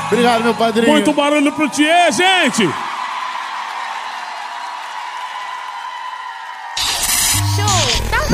Obrigado, meu padrinho. Muito barulho pro Thier, gente.